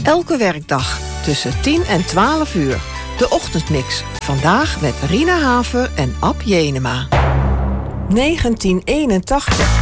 Elke werkdag tussen 10 en 12 uur. De Ochtendmix. Vandaag met Rina Haver en Ab Jenema. 1981.